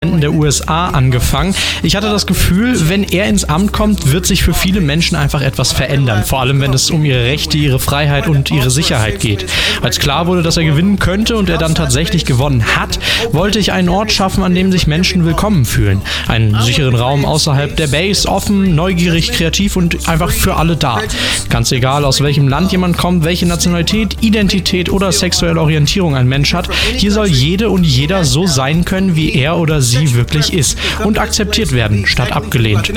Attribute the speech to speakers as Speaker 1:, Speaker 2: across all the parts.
Speaker 1: Präsidenten der USA angefangen. Ich hatte das Gefühl, wenn er ins Amt kommt, wird sich für viele Menschen einfach etwas verändern. Vor allem, wenn es um ihre Rechte, ihre Freiheit und ihre Sicherheit geht. Als klar wurde, dass er gewinnen könnte und er dann tatsächlich gewonnen hat, wollte ich einen Ort schaffen, an dem sich Menschen willkommen fühlen. Einen sicheren Raum außerhalb der Base, offen, neugierig, kreativ und einfach für alle da. Ganz egal, aus welchem Land jemand kommt, welche Nationalität, Identität oder sexuelle Orientierung ein Mensch hat, hier soll jede und jeder so sein können, wie er oder sie wirklich ist und akzeptiert werden, statt abgelehnt.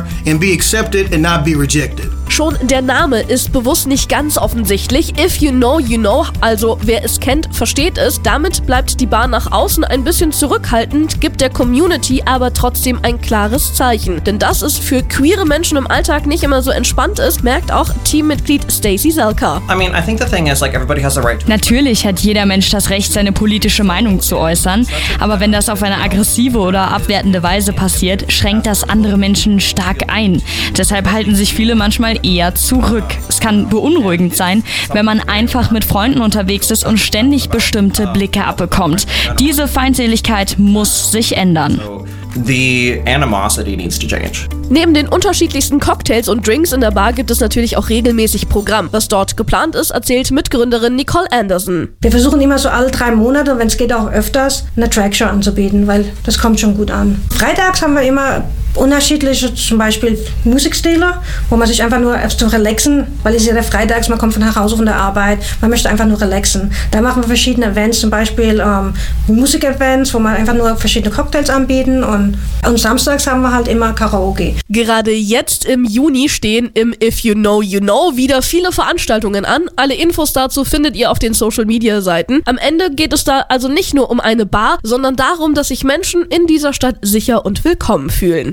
Speaker 2: Schon der Name ist bewusst nicht ganz offensichtlich. If you know, you know. Also wer es kennt, versteht es. Damit bleibt die Bar nach außen ein bisschen zurückhaltend, gibt der Community aber trotzdem ein klares Zeichen. Denn dass es für queere Menschen im Alltag nicht immer so entspannt ist, merkt auch Teammitglied Stacey Zelka.
Speaker 3: Natürlich hat jeder Mensch das Recht, seine politische Meinung zu äußern. Aber wenn das auf eine aggressive oder abwertende Weise passiert, schränkt das andere Menschen stark ein. Deshalb halten sich viele manchmal eher zurück. Es kann beunruhigend sein, wenn man einfach mit Freunden unterwegs ist und ständig bestimmte Blicke abbekommt. Diese Feindseligkeit muss sich ändern.
Speaker 4: The animosity needs to change.
Speaker 2: Neben den unterschiedlichsten Cocktails und Drinks in der Bar gibt es natürlich auch regelmäßig Programm. Was dort geplant ist, erzählt Mitgründerin Nicole Anderson.
Speaker 5: Wir versuchen immer so alle 3 Monate, und wenn es geht auch öfters, eine Trackshow anzubieten, weil das kommt schon gut an. Freitags haben wir immer unterschiedliche, zum Beispiel Musikstile, wo man sich einfach nur zu relaxen, weil es ist ja der Freitags, man kommt von nach Hause von der Arbeit, man möchte einfach nur relaxen. Da machen wir verschiedene Events, zum Beispiel Musikevents, wo man einfach nur verschiedene Cocktails anbieten und samstags haben wir halt immer Karaoke.
Speaker 2: Gerade jetzt im Juni stehen im If You Know, You Know wieder viele Veranstaltungen an. Alle Infos dazu findet ihr auf den Social-Media-Seiten. Am Ende geht es da also nicht nur um eine Bar, sondern darum, dass sich Menschen in dieser Stadt sicher und willkommen fühlen.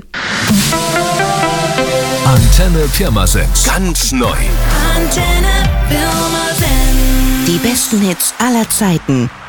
Speaker 6: Antenne Pirmasens. Ganz neu.
Speaker 7: Antenne Pirmasens.
Speaker 8: Die besten Hits aller Zeiten.